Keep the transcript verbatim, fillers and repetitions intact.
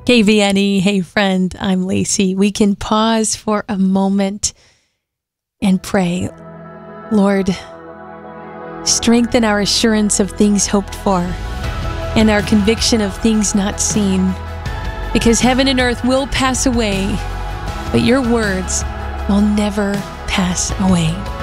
K V N E, hey friend, I'm Lacey. We can pause for a moment and pray. Lord, strengthen our assurance of things hoped for and our conviction of things not seen, because heaven and earth will pass away, but your words will never pass away.